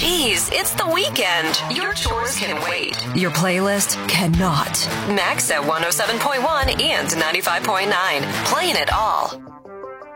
Geez, it's the weekend. Your chores can wait. Your playlist cannot. Max at 107.1 and 95.9. Playing it all.